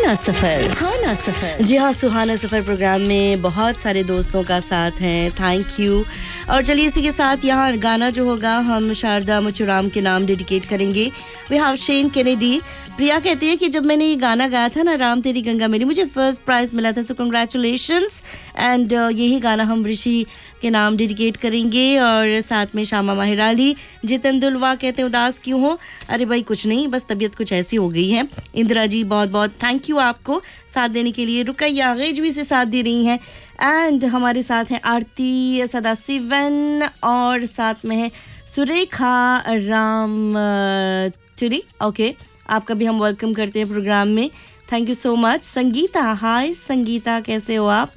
सुहाना सफर। जी हाँ, सुहाना सफर प्रोग्राम में बहुत सारे दोस्तों का साथ है, थैंक यू। और चलिए इसी के साथ यहाँ गाना जो होगा हम शारदा मुचुराम के नाम डेडिकेट करेंगे। V have Shane Kennedy. Priya कहती है कि जब मैंने ये गाना गाया था ना, राम तेरी गंगा मेरी, मुझे फर्स्ट प्राइज मिला था, सो कंग्रेचुलेशंस। एंड यही गाना हम ऋषि के नाम डेडिकेट करेंगे और साथ में शामा माहिराली। जितन दुलवा कहते हैं उदास क्यों हो? अरे भाई कुछ नहीं, बस तबीयत कुछ ऐसी हो गई है। इंदिरा जी बहुत बहुत थैंक यू आपको साथ देने के लिए। रुकैया गेजवी से साथ दे रही हैं। एंड हमारे साथ हैं आरती सदाशिवन और साथ में है सुरेखा राम चुरी। ओके, आपका भी हम वेलकम करते हैं प्रोग्राम में। Thank you so much. Sangeeta, हाय संगीता, कैसे हो आप?